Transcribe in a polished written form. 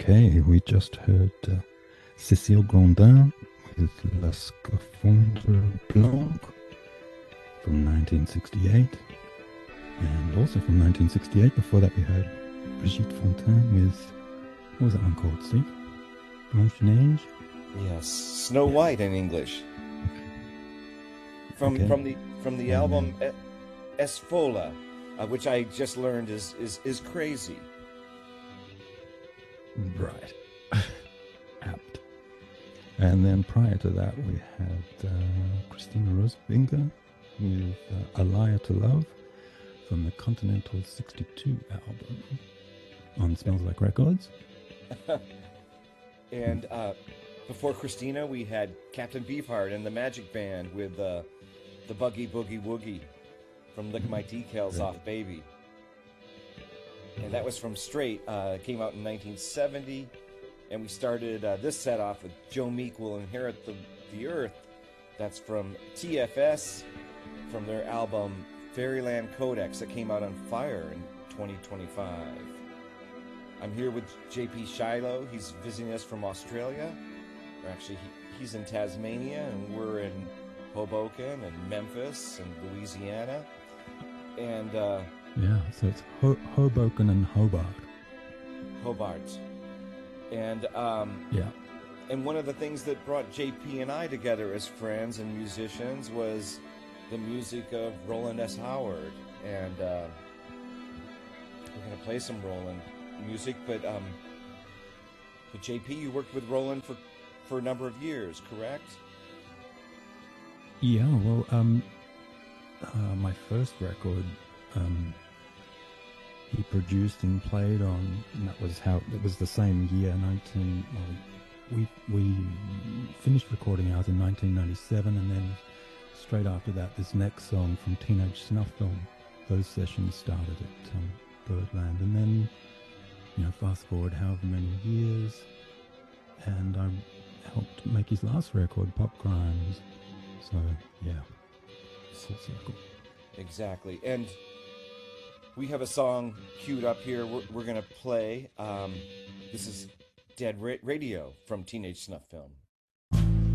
Okay, we just heard Cécile Grondin with La Scaphandre Blanc from 1968. And also from 1968, before that we heard Brigitte Fontaine with, what was that one called, Steve? Blanche-Neige? Yes, Snow White in English. From Okay. from the album Esfola, which I just learned is crazy. Right. Apt. And then prior to that, we had Christina Rosvinger with A Liar to Love from the Continental 62 album on Smells Like Records. And before Christina, we had Captain Beefheart and the Magic Band with the Buggy Boogie Woogie from Lick My Decals Off Baby. And that was from Straight. It came out in 1970. And we started this set off with Joe Meek Will Inherit the Earth. That's from TFS, from their album Fairyland Codex that came out on Fire in 2025. I'm here with JP Shiloh. He's visiting us from Australia. Or actually, he's in Tasmania, and we're in Hoboken and Memphis and Louisiana. And yeah, so it's Hoboken and Hobart. Hobart. And yeah. And one of the things that brought JP and I together as friends and musicians was the music of Roland S. Howard. And we're going to play some Roland music, but JP, you worked with Roland for a number of years, correct? Yeah, well, my first record, he produced and played on, and that was how it was the same year. We finished recording ours in 1997, and then straight after that, this next song from Teenage Snuff Film. Those sessions started at Birdland, and then fast forward however many years, and I helped make his last record, Pop Grimes. So yeah, full circle. Exactly. And we have a song queued up here we're going to play. This is Dead Radio from Teenage Snuff Film.